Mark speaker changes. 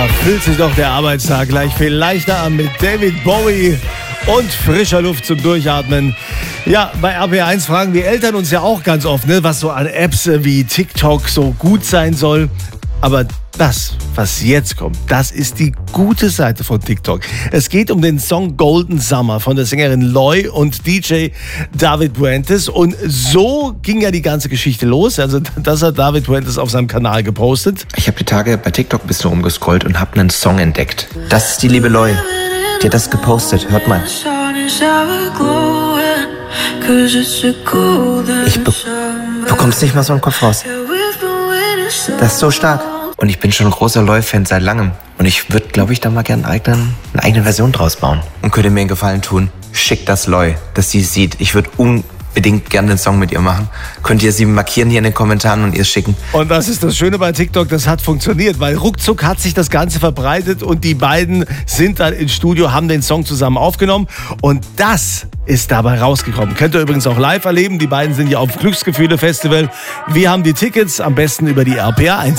Speaker 1: fühlt sich doch der Arbeitstag gleich viel leichter an mit David Bowie und frischer Luft zum Durchatmen. Ja, bei RPR1 fragen die Eltern uns ja auch ganz oft, ne, was so an Apps wie TikTok so gut sein soll. Aber das, was jetzt kommt, das ist die gute Seite von TikTok. Es geht um den Song Golden Summer von der Sängerin Loy und DJ David Puentes. Und so ging ja die ganze Geschichte los. Also das hat David Puentes auf seinem Kanal gepostet.
Speaker 2: Ich habe die Tage bei TikTok ein bisschen rumgescrollt und habe einen Song entdeckt. Das ist die liebe Loy. Die hat das gepostet. Hört mal. Ich bekomm's nicht mal so im Kopf raus. Das ist so stark. Und ich bin schon ein großer Loy-Fan seit langem. Und ich würde, glaube ich, da mal gerne eine eigene Version draus bauen. Und könnte mir einen Gefallen tun. Schickt das Loy, dass sie es sieht. Ich würde unbedingt gerne den Song mit ihr machen. Könnt ihr sie markieren hier in den Kommentaren und ihr es schicken.
Speaker 1: Und das ist das Schöne bei TikTok, das hat funktioniert, weil ruckzuck hat sich das Ganze verbreitet und die beiden sind dann ins Studio, haben den Song zusammen aufgenommen und das ist dabei rausgekommen. Könnt ihr übrigens auch live erleben, die beiden sind ja auf Glücksgefühle Festival. Wir haben die Tickets, am besten über die RPR1